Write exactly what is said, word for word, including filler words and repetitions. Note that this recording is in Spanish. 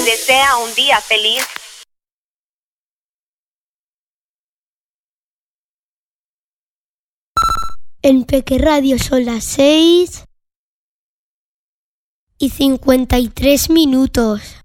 desea un día feliz. En Peque Radio son las seis y cincuenta y tres minutos.